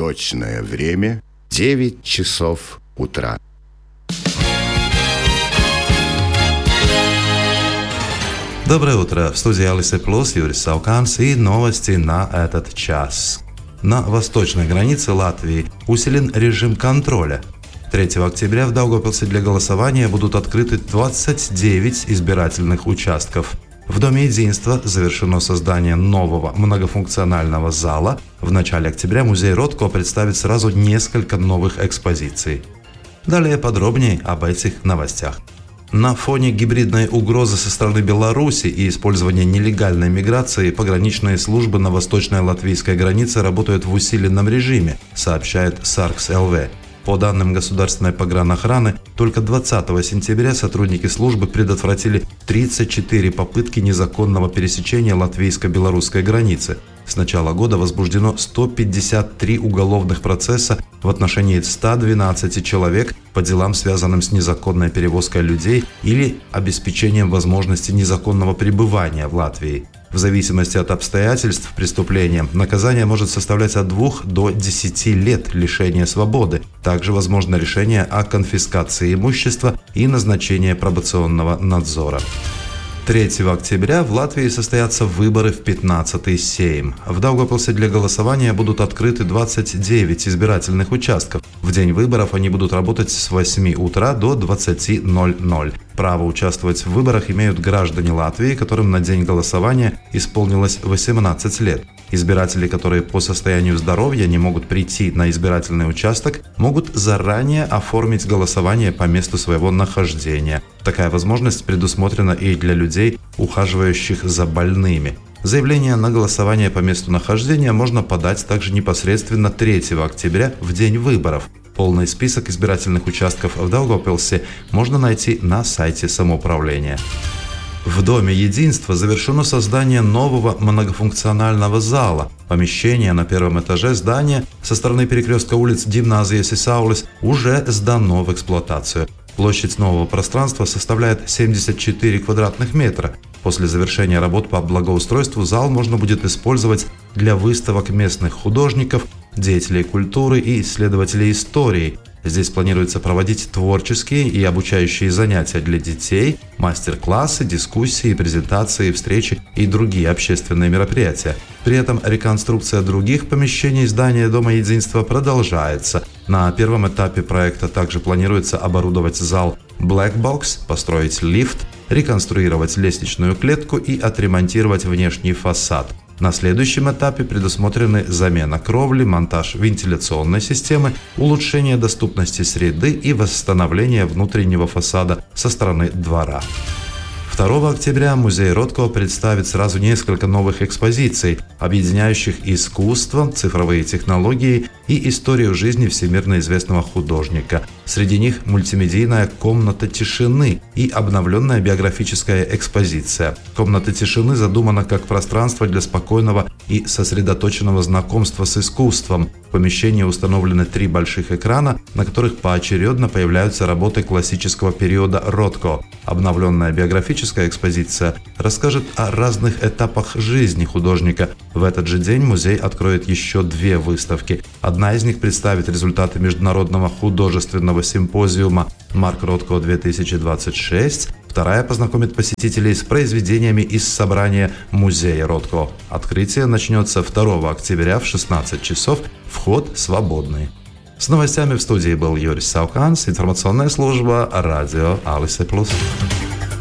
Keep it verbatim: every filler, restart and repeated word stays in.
Точное время — девять часов утра. Доброе утро. В студии Алисе Плюс, Юрий Сауканс и новости на этот час. На восточной границе Латвии усилен режим контроля. третьего октября в Даугавпилсе для голосования будут открыты двадцать девять избирательных участков. В Доме единства завершено создание нового многофункционального зала. В начале октября музей Ротко представит сразу несколько новых экспозиций. Далее подробнее об этих новостях. На фоне гибридной угрозы со стороны Беларуси и использования нелегальной миграции пограничные службы на восточной латвийской границе работают в усиленном режиме, сообщает Саркс точка эл ви. По данным государственной погранохраны, только двадцатого сентября сотрудники службы предотвратили тридцать четыре попытки незаконного пересечения латвийско-белорусской границы. С начала года возбуждено сто пятьдесят три уголовных процесса в отношении ста двенадцати человек по делам, связанным с незаконной перевозкой людей или обеспечением возможности незаконного пребывания в Латвии. В зависимости от обстоятельств преступления наказание может составлять от двух до десяти лет лишения свободы. Также возможно решение о конфискации имущества и назначение пробационного надзора. третьего октября в Латвии состоятся выборы в пятнадцатый Сейм. В Даугавпилсе для голосования будут открыты двадцать девять избирательных участков. В день выборов они будут работать с восьми утра до двадцати ноль-ноль. Право участвовать в выборах имеют граждане Латвии, которым на день голосования исполнилось восемнадцать лет. Избиратели, которые по состоянию здоровья не могут прийти на избирательный участок, могут заранее оформить голосование по месту своего нахождения. Такая возможность предусмотрена и для людей, ухаживающих за больными. Заявление на голосование по месту нахождения можно подать также непосредственно третьего октября в день выборов. Полный список избирательных участков в Даугавпилсе можно найти на сайте самоуправления. В Доме единства завершено создание нового многофункционального зала. Помещение на первом этаже здания со стороны перекрестка улиц Гимназijas и Saulės уже сдано в эксплуатацию. Площадь нового пространства составляет семьдесят четыре квадратных метра. После завершения работ по благоустройству зал можно будет использовать для выставок местных художников, деятелей культуры и исследователей истории. Здесь планируется проводить творческие и обучающие занятия для детей, мастер-классы, дискуссии, презентации, встречи и другие общественные мероприятия. При этом реконструкция других помещений здания Дома единства продолжается. На первом этапе проекта также планируется оборудовать зал Black Box, построить лифт, реконструировать лестничную клетку и отремонтировать внешний фасад. На следующем этапе предусмотрены замена кровли, монтаж вентиляционной системы, улучшение доступности среды и восстановление внутреннего фасада со стороны двора. второго октября музей Ротко представит сразу несколько новых экспозиций, объединяющих искусство, цифровые технологии и историю жизни всемирно известного художника. Среди них мультимедийная «Комната тишины» и обновленная биографическая экспозиция. «Комната тишины» задумана как пространство для спокойного и сосредоточенного знакомства с искусством. В помещении установлены три больших экрана, на которых поочередно появляются работы классического периода Ротко. Обновленная биографическая экспозиция расскажет о разных этапах жизни художника. В этот же день музей откроет еще две выставки. Одна из них представит результаты международного художественного симпозиума «Марк Ротко две тысячи двадцать шесть», вторая познакомит посетителей с произведениями из собрания музея Ротко. Открытие начнется второго октября в шестнадцать часов, вход свободный. С новостями в студии был Юрий Сауканс, информационная служба радио Алисе Плюс.